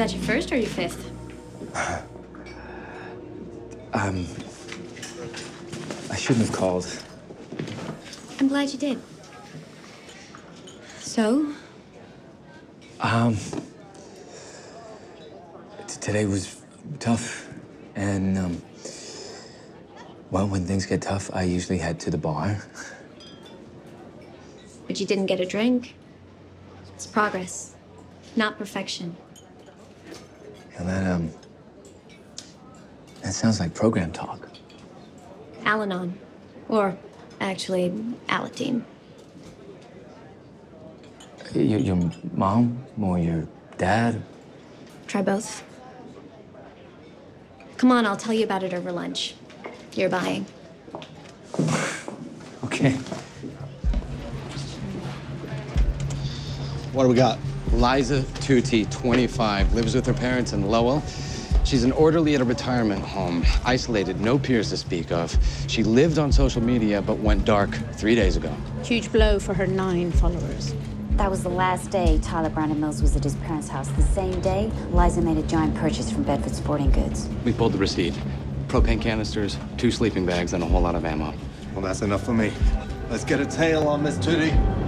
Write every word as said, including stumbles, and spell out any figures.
that your first or your fifth? um, I shouldn't have called. I'm glad you did. So? Um, t- today was tough, and, um, well, when things get tough, I usually head to the bar. But you didn't get a drink. It's progress, not perfection. And that, um, that sounds like program talk. Al-Anon. Or, actually, Alateen. Your, your mom or your dad? Try both. Come on, I'll tell you about it over lunch. You're buying. Okay. What do we got? Liza Tucci, twenty-five, lives with her parents in Lowell. She's an orderly at a retirement home, isolated, no peers to speak of. She lived on social media, but went dark three days ago. Huge blow for her nine followers. That was the last day Tyler Brandon Mills was at his parents' house. The same day, Liza made a giant purchase from Bedford Sporting Goods. We pulled the receipt. Propane canisters, two sleeping bags, and a whole lot of ammo. Well, that's enough for me. Let's get a tail on Miss Tutti.